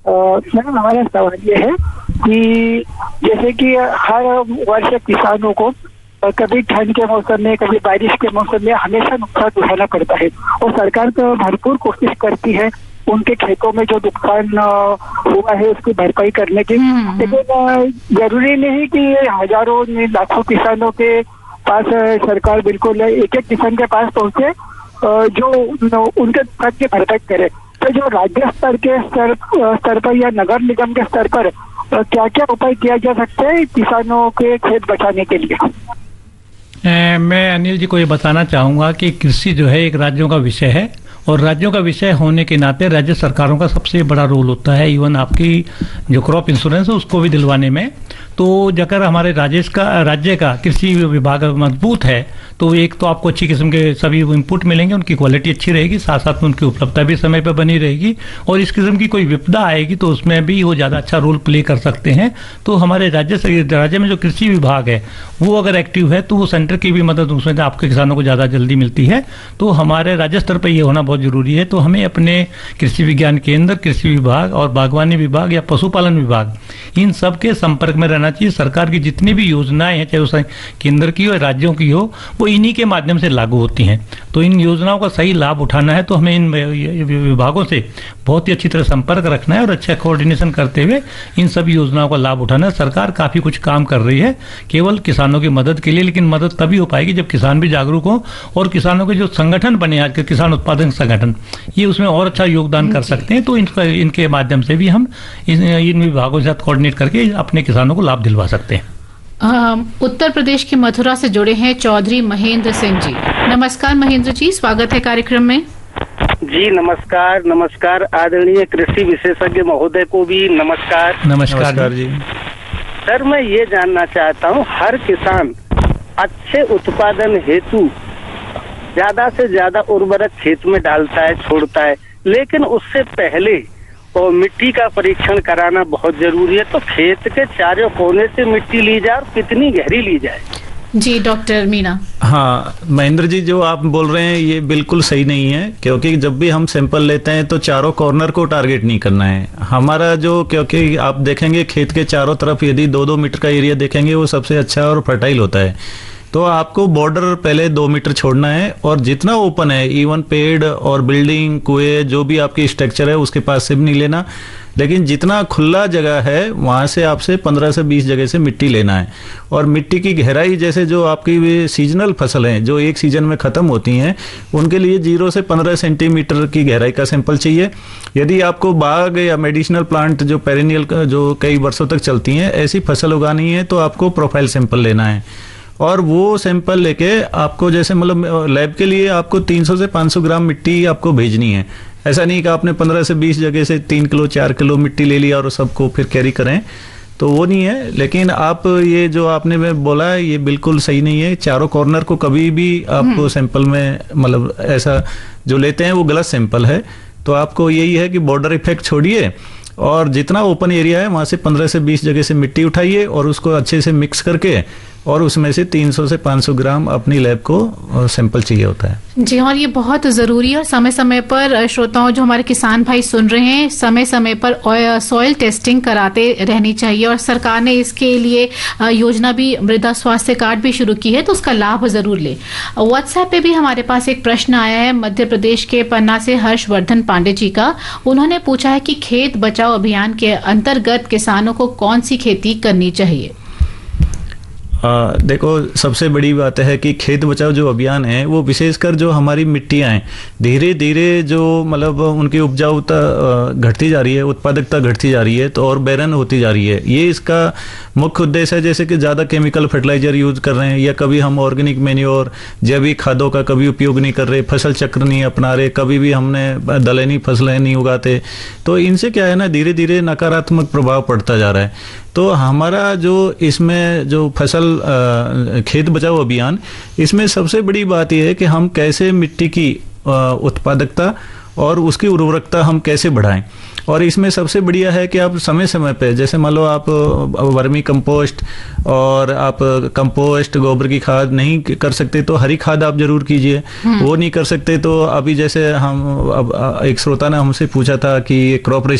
Madam हमारा सवाल ये है कि जैसे कि हर वर्ष किसानों को कभी ठंड के मौसम में, कभी बारिश के मौसम में हमेशा नुकसान उठाना पड़ता है और सरकार तो भरपूर कोशिश करती है उनके खेतों में जो नुकसान हुआ है उसकी भरपाई करने की। लेकिन जरूरी नहीं कि हजारों लाखों किसानों के पास सरकार बिल्कुल एक एक किसान के पास पहुंचे जो उनके नुकसान की भरपाई करे। तो जो राज्य स्तर के स्तर पर या नगर निगम के स्तर पर क्या क्या उपाय किया जा सकते हैं किसानों के खेत बचाने के लिए? मैं अनिल जी को ये बताना चाहूँगा कि कृषि जो है एक राज्यों का विषय है और राज्यों का विषय होने के नाते राज्य सरकारों का सबसे बड़ा रोल होता है इवन आपकी जो क्रॉप इंश्योरेंस है उसको भी दिलवाने में। तो अगर हमारे राज्य का कृषि विभाग मजबूत है तो एक तो आपको अच्छी किस्म के सभी इनपुट मिलेंगे, उनकी क्वालिटी अच्छी रहेगी, साथ साथ में उनकी उपलब्धता भी समय पर बनी रहेगी और इस किस्म की कोई विपदा आएगी तो उसमें भी वो ज़्यादा अच्छा रोल प्ले कर सकते हैं। तो हमारे राज्य में जो कृषि विभाग है वो अगर एक्टिव है तो वो सेंटर की भी मदद उसमें आपके किसानों को ज़्यादा जल्दी मिलती है। तो हमारे राज्य स्तर पर ये होना बहुत जरूरी है। तो हमें अपने कृषि विज्ञान केंद्र, कृषि विभाग और बागवानी विभाग या पशुपालन विभाग इन सब के संपर्क में रहना चाहिए। सरकार की जितनी भी योजनाएं हैं चाहे वो केंद्र की हो राज्यों की हो वो इन्हीं के माध्यम से लागू होती हैं। तो इन योजनाओं का सही लाभ उठाना है तो हमें इन विभागों से बहुत ही अच्छी तरह संपर्क रखना है और अच्छा कोऑर्डिनेशन करते हुए इन सभी योजनाओं का लाभ उठाना है। सरकार काफी कुछ काम कर रही है केवल किसानों की मदद के लिए, लेकिन मदद तभी हो पाएगी जब किसान भी जागरूक हो और किसानों के जो संगठन बने आज के किसान उत्पादन संगठन ये उसमें और अच्छा योगदान कर सकते हैं। तो इनके माध्यम से भी हम इन विभागों के साथ कोऑर्डिनेट करके अपने किसानों को लाभ दिलवा सकते हैं। उत्तर प्रदेश की मथुरा से जुड़े हैं चौधरी महेंद्र सिंह जी। नमस्कार महेंद्र जी, स्वागत है कार्यक्रम में। जी नमस्कार। नमस्कार आदरणीय कृषि विशेषज्ञ महोदय को भी नमस्कार। नमस्कार जी। सर मैं ये जानना चाहता हूँ हर किसान अच्छे उत्पादन हेतु ज्यादा से ज्यादा उर्वरक खेत में डालता है, छोड़ता है, लेकिन उससे पहले और मिट्टी का परीक्षण कराना बहुत जरूरी है। तो खेत के चारों कोने से मिट्टी ली जाए और कितनी गहरी ली जाए? जी डॉक्टर मीना। हाँ महेंद्र जी, जो आप बोल रहे हैं ये बिल्कुल सही नहीं है क्योंकि जब भी हम सैंपल लेते हैं तो चारों कॉर्नर को टारगेट नहीं करना है हमारा जो, क्योंकि आप देखेंगे खेत के चारों तरफ यदि 2-2 मीटर का एरिया देखेंगे वो सबसे अच्छा और फर्टाइल होता है। तो आपको बॉर्डर पहले 2 मीटर छोड़ना है और जितना ओपन है इवन पेड़ और बिल्डिंग कुएं जो भी आपकी स्ट्रक्चर है उसके पास से भी नहीं लेना, लेकिन जितना खुला जगह है वहां से आपसे 15 से 20 जगह से मिट्टी लेना है। और मिट्टी की गहराई जैसे जो आपकी सीजनल फसल हैं जो एक सीजन में खत्म होती हैं उनके लिए 0 से 15 सेंटीमीटर की गहराई का सैंपल चाहिए। यदि आपको बाग या मेडिसिनल प्लांट जो पेरेनियल जो कई वर्षों तक चलती हैं ऐसी फसल उगानी है तो आपको प्रोफाइल सैंपल लेना है और वो सैंपल लेके आपको जैसे मतलब लैब के लिए आपको 300 से 500 ग्राम मिट्टी आपको भेजनी है। ऐसा नहीं कि आपने 15 से 20 जगह से 3 किलो 4 किलो मिट्टी ले लिया और सबको फिर कैरी करें, तो वो नहीं है। लेकिन आप ये जो आपने में बोला है ये बिल्कुल सही नहीं है। चारों कॉर्नर को कभी भी आपको सैंपल में मतलब ऐसा जो लेते हैं वो गलत सैंपल है। तो आपको यही है कि बॉर्डर इफेक्ट छोड़िए और जितना ओपन एरिया है वहां से 15 से 20 जगह से मिट्टी उठाइए और उसको अच्छे से मिक्स करके और उसमें से 300 से 500 ग्राम अपनी लैब को सैंपल चाहिए होता है। जी और ये बहुत जरूरी है और समय समय पर श्रोताओं जो हमारे किसान भाई सुन रहे हैं समय समय पर सॉइल टेस्टिंग कराते रहनी चाहिए और सरकार ने इसके लिए योजना भी मृदा स्वास्थ्य कार्ड भी शुरू की है तो उसका लाभ जरूर ले। व्हाट्सएप पे भी हमारे पास एक प्रश्न आया है मध्य प्रदेश के पन्ना से हर्षवर्धन पांडे जी का। उन्होंने पूछा है कि खेत बचाओ अभियान के अंतर्गत किसानों को कौन सी खेती करनी चाहिए? देखो सबसे बड़ी बात है कि खेत बचाओ जो अभियान है वो विशेषकर जो हमारी मिट्टियां हैं धीरे धीरे जो मतलब उनकी उपजाऊता घटती जा रही है, उत्पादकता घटती जा रही है तो और बैरन होती जा रही है। ये इसका मुख्य उद्देश्य है। जैसे कि ज़्यादा केमिकल फर्टिलाइजर यूज कर रहे हैं या कभी हम ऑर्गेनिक मैन्योर जैविक खादों का कभी उपयोग नहीं कर रहे, फसल चक्र नहीं अपना रहे, कभी भी हमने दलहनी फसलें नहीं उगाते, तो इनसे क्या है ना धीरे धीरे नकारात्मक प्रभाव पड़ता जा रहा है। तो हमारा जो इसमें जो फसल खेत बचाओ अभियान इसमें सबसे बड़ी बात यह है कि हम कैसे मिट्टी की उत्पादकता और उसकी उर्वरकता हम कैसे बढ़ाएं। और इसमें सबसे बढ़िया है कि आप समय समय पे जैसे मान लो आप वर्मी कंपोस्ट और आप कंपोस्ट गोबर की खाद नहीं कर सकते तो हरी खाद आप जरूर कीजिए। वो नहीं कर सकते तो अभी जैसे हम अब एक श्रोता ने हमसे पूछा था कि क्रॉप